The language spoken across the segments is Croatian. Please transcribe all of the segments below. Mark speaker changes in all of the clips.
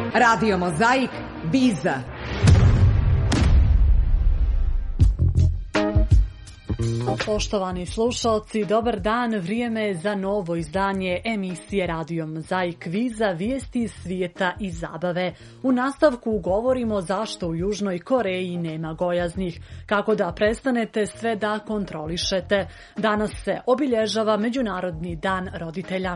Speaker 1: Radio Mozaik, Biza.
Speaker 2: Poštovani slušalci, dobar dan, vrijeme je za novo izdanje emisije Radio Mozaik Viza, vijesti iz svijeta i zabave. U nastavku govorimo zašto u Južnoj Koreji nema gojaznih, kako da prestanete sve da kontrolišete. Danas se obilježava Međunarodni dan roditelja.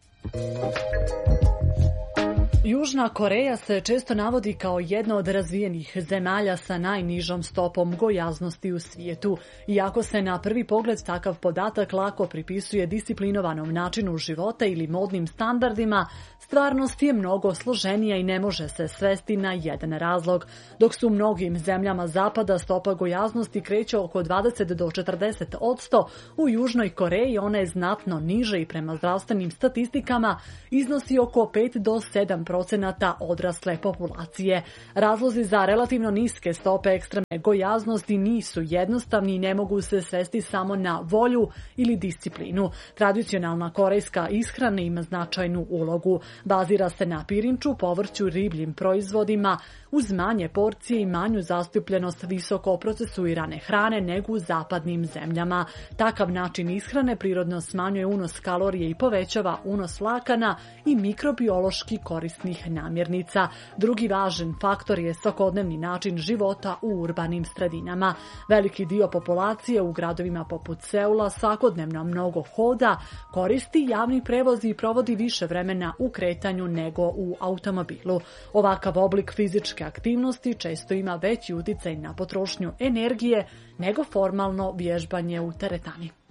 Speaker 2: Južna Koreja se često navodi kao jedna od razvijenih zemalja sa najnižom stopom gojaznosti u svijetu. Iako se na prvi pogled takav podatak lako pripisuje disciplinovanom načinu života ili modnim standardima, stvarnost je mnogo složenija i ne može se svesti na jedan razlog. Dok su u mnogim zemljama zapada stopa gojaznosti kreće oko 20 do 40%, u Južnoj Koreji ona je znatno niže i prema zdravstvenim statistikama iznosi oko 5 do 7% odrasle populacije. Razlozi za relativno niske stope ekstremne gojaznosti nisu jednostavni i ne mogu se svesti samo na volju ili disciplinu. Tradicionalna korejska ishrana ima značajnu ulogu. Bazira se na pirinču, povrću, ribljim proizvodima, uz manje porcije i manju zastupljenost visoko procesuirane hrane nego u zapadnim zemljama. Takav način ishrane prirodno smanjuje unos kalorije i povećava unos vlakana i mikrobiološki korisnih namirnica. Drugi važan faktor je svakodnevni način života u urbanim sredinama. Veliki dio populacije u gradovima poput Seula svakodnevno mnogo hoda, koristi javni prevoz i provodi više vremena u kretanju nego u automobilu. Ovakav oblik fizičke aktivnosti često ima veći utjecaj na potrošnju energije nego formalno vježbanje u teretani.